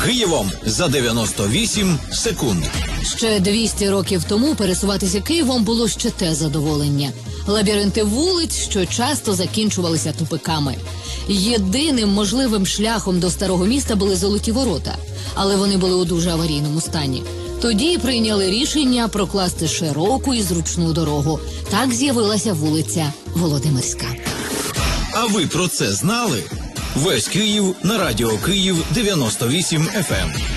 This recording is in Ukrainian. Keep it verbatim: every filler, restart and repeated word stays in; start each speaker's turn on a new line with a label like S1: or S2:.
S1: Києвом за дев'яносто вісім секунд.
S2: Ще двісті років тому пересуватися Києвом було ще те задоволення. Лабіринти вулиць, що часто закінчувалися тупиками. Єдиним можливим шляхом до старого міста були Золоті ворота, але вони були у дуже аварійному стані. Тоді прийняли рішення прокласти широку і зручну дорогу. Так з'явилася вулиця Володимирська.
S1: А ви про це знали? Весь Київ на радіо Київ дев'яносто вісім еф ем.